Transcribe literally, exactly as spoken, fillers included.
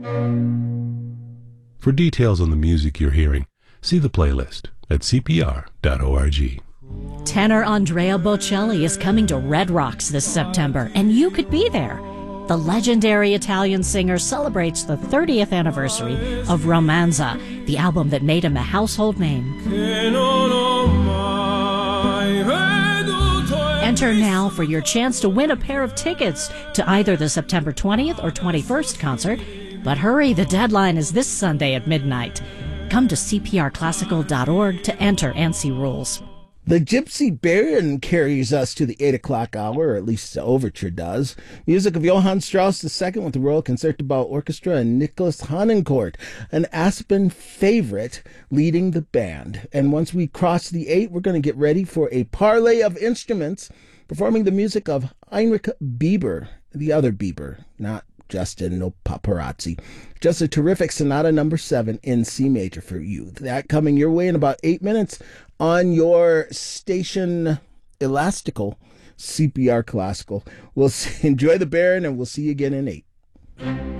For details on the music you're hearing, see the playlist at c p r dot org. Tenor Andrea Bocelli is coming to Red Rocks this September, and you could be there. The legendary Italian singer celebrates the thirtieth anniversary of Romanza, the album that made him a household name. Enter now for your chance to win a pair of tickets to either the September twentieth or twenty-first concert. But hurry, the deadline is this Sunday at midnight. Come to c p r classical dot org to enter and see rules. The Gypsy Baron carries us to the eight o'clock hour, or at least the overture does. Music of Johann Strauss the Second with the Royal Concertgebouw Orchestra and Nicholas Honencourt, an Aspen favorite, leading the band. And once we cross the eight, we're going to get ready for a parley of instruments, performing the music of Heinrich Bieber, the other Bieber, not Justin, no paparazzi. Just a terrific Sonata number seven in C major for you. That coming your way in about eight minutes on your station Elastical, C P R Classical. We'll see, enjoy the Baron, and we'll see you again in eight.